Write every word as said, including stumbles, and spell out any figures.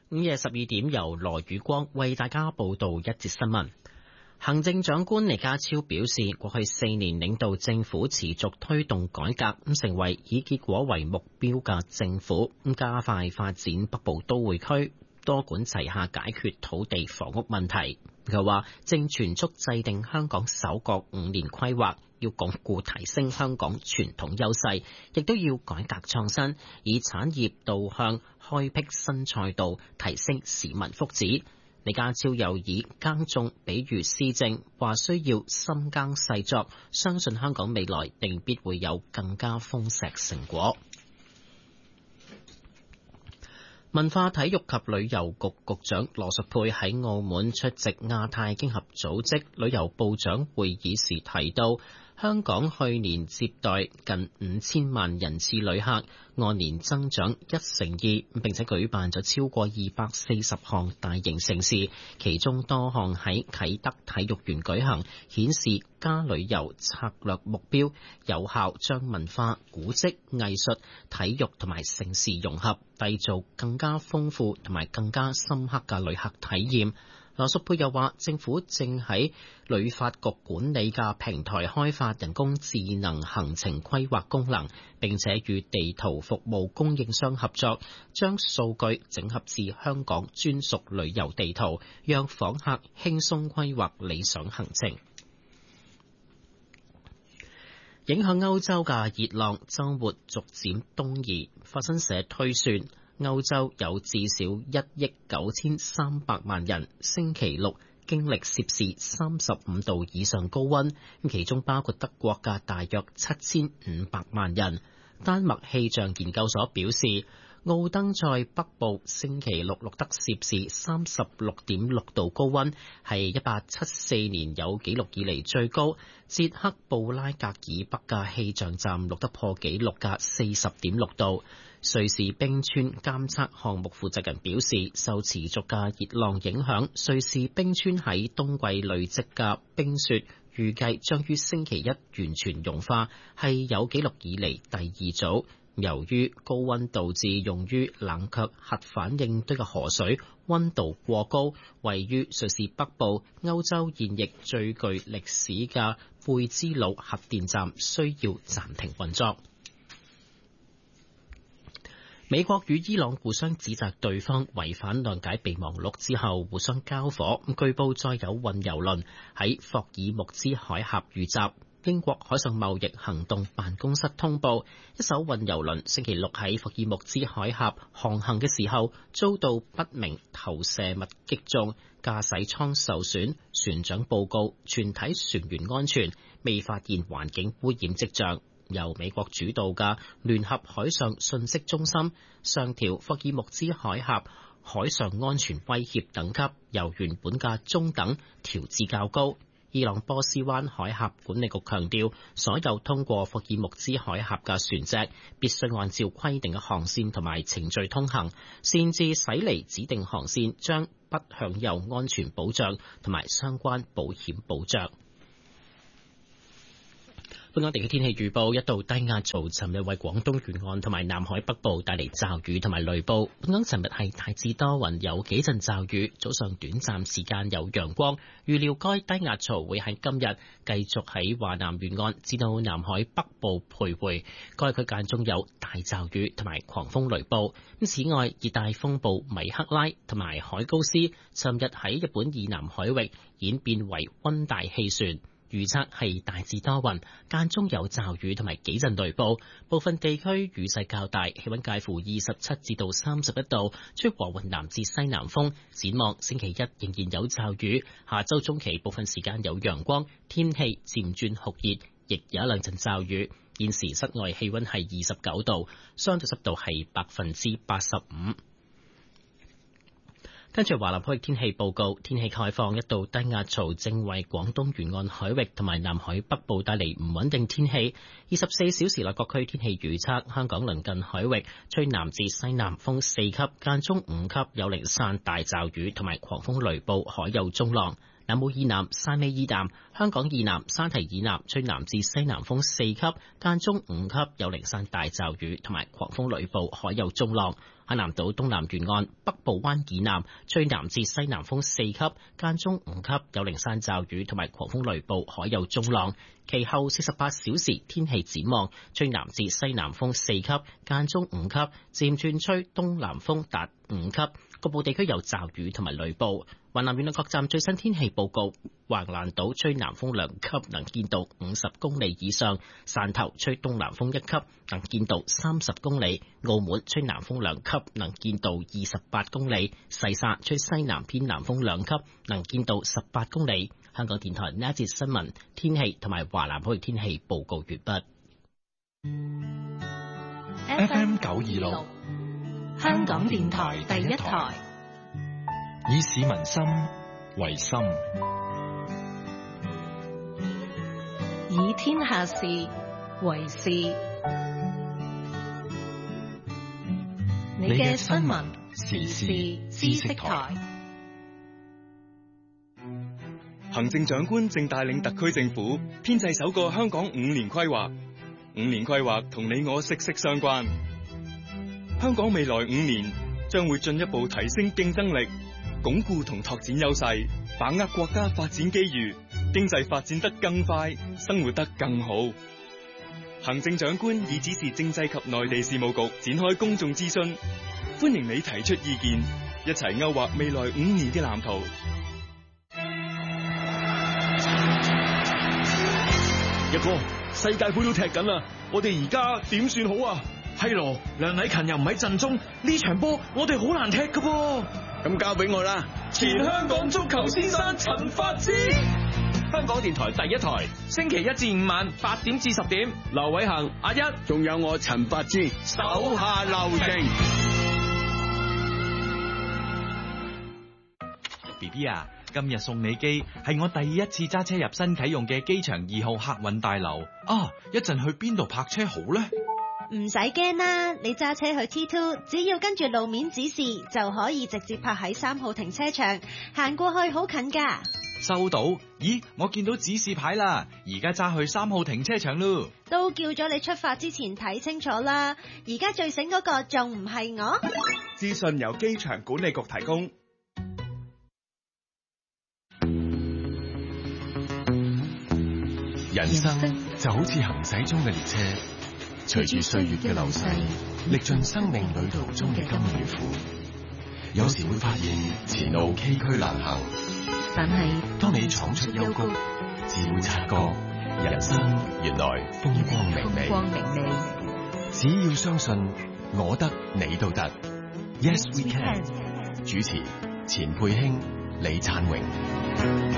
午夜十二點，由羅宇光為大家報道一節新聞。行政長官李家超表示，過去四年領導政府持續推動改革，咁成為以結果為目標嘅政府，咁加快發展北部都會區，多管齊下解決土地房屋問題。佢話正全速制定香港首個五年規劃，要鞏固提升香港傳統優勢，亦都要改革創新，以產業導向開闢新賽道，提升市民福祉。李家超又以耕種比喻施政，話需要深耕細作，相信香港未來定必會有更加豐碩成果。文化體育及旅遊局局長羅淑佩喺澳門出席亞太經合組織旅遊部長會議時提到，香港去年接待近五千萬人次旅客，按年增長一成二，並且舉辦咗超過二百四十項大型盛事，其中多項喺啟德體育園舉行，顯示加旅遊策略目標有效將文化、古蹟、藝術、體育同埋盛事融合，締造更加豐富同埋更加深刻嘅旅客體驗。羅淑佩又話，政府正喺旅發局管理嘅平台開發人工智能行程規劃功能，並且與地圖服務供應商合作，將數據整合至香港專屬旅遊地圖，讓訪客輕鬆規劃理想行程。影響歐洲嘅熱浪週末逐漸東移，法新社推算，歐洲有至少一億九千三百萬人星期六經歷攝氏三十五度以上高溫，其中包括德國嘅大約七千五百萬人。丹麥氣象研究所表示，奧登在北部星期六錄得攝氏三十六點六度高溫，係一八七四年有紀錄以嚟最高。捷克布拉格以北嘅氣象站錄得破紀錄嘅四十點六度。瑞士冰川監測項目負責人表示，受持續嘅熱浪影響，瑞士冰川喺冬季累積嘅冰雪預計將於星期一完全融化，係有紀錄以嚟第二組。由於高溫導致用於冷卻核反應堆嘅河水溫度過高，位於瑞士北部歐洲現役最具歷史嘅貝茲魯核電站需要暫停運作。美國與伊朗互相指責對方違反諒解備忘錄之後互相交火，據報再有運油輪喺霍爾木茲海峽遇襲。英國海上貿易行動辦公室通報，一艘運油輪星期六喺霍爾木茲海峽航行嘅時候遭到不明投射物擊中，駕駛艙受損，船長報告全體船員安全，未發現環境污染跡象。由美國主導嘅聯合海上信息中心上調霍爾木茲海峽海上安全威脅等級，由原本嘅中等調至較高。伊朗波斯灣海峽管理局強調，所有通過霍爾木茲海峽嘅船隻必須按照規定嘅航線同埋程序通行，擅自駛離指定航線將不享有安全保障同埋相關保險保障。本港地區天氣預報，一道低壓槽尋日為廣東沿岸同埋南海北部帶嚟驟雨同埋雷暴。本港尋日係大致多雲，有幾陣驟雨，早上短暫時間有陽光。預料該低壓槽會喺今日繼續喺華南沿岸至到南海北部徘徊，該區間中有大驟雨同埋狂風雷暴。此外，熱帶風暴米克拉同埋海高斯尋日喺日本以南海域演變為溫帶氣旋。預測係大致多雲，間中有驟雨同埋幾陣雷暴，部分地區雨勢較大，氣溫介乎二十七至到三十一度，吹和緩南至西南風。展望星期一仍然有驟雨，下周中期部分時間有陽光，天氣漸轉酷熱，亦有一兩陣驟雨。現時室外氣溫係二十九度，相對濕度係百分之八十五。跟住華南區天氣報告，天氣概況，一道低壓槽正為廣東沿岸海域同埋南海北部帶嚟唔穩定天氣。二十四小時內各區天氣預測，香港鄰近海域吹南至西南風四級，間中五級，有零散大驟雨同埋狂風雷暴，海有中浪。南澳以南、汕尾以南、香港以南、沙堤以南吹南至西南風四級，間中五級，有零散大驟雨同埋狂風雷暴，海有中浪。 海南島東南沿岸北部灣以南吹南至西南風四級，間中五級，有零散驟雨同埋狂風雷暴，海有中浪。其後四十八小時天氣展望，吹南至西南風四級，間中五級，漸轉吹東南風達五級，局部地區有驟雨同埋雷暴。華南沿岸各站最新天氣報告：橫瀾島吹南風兩級，能見度五十公里以上；汕頭吹東南風一級，能見度三十公里；澳門吹南風兩級，能見度二十八公里；西沙吹西南偏南風兩級，能見度十八公里。香港電台呢一節新聞天氣同埋華南海域天氣報告完畢。 F M 九二六，香港電台第一台，以市民心為心， 以天下事為事。你嘅新聞時事知識台。 行政長官正帶領特區政府編製首個香港五年規劃。五年規劃同你我息息相關。香港未來五年將會進一步提升競爭力，鞏固同拓展優勢，把握國家發展機遇，經濟發展得更快，生活得更好。行政長官已指示政制及內地事務局展開公眾諮詢，歡迎你提出意見，一齊勾畫未來五年嘅藍圖。 一哥，世界盃都踢緊啦，我哋而家點算好啊？ 係咯，梁禮勤又唔喺陣中，呢場波我哋好難踢噶噃。 咁交俾我啦， 前香港足球先生陳發枝，香港電台第一台，星期一至五晚八點至十點，劉偉恒、阿一， 仲有我陳發枝，手下留情。 B B 啊，今日送你機係我第一次揸車入新啟用嘅機場二號客運大樓啊！一陣去邊度泊車好呢？ 唔使驚啦，你揸車去 T 二，只要跟住路面指示就可以直接泊喺三號停車場，行過去好近噶。 收到。咦，我見到指示牌啦，而家揸去三號停車場咯。 都叫咗你出發之前睇清楚啦，而家最醒嗰個仲唔係我？ 資訊由機場管理局提供。 人生就好似行駛中嘅列車，隨住歲月嘅流逝，歷盡生命旅途中嘅甘與苦。有時會發現前路崎嶇難行， 但係當你闖出幽谷，只會察覺人生原來風光明媚。 光明媚， 只要相信，我得你都得。Yes we can。主持：錢佩卿、李燦榮。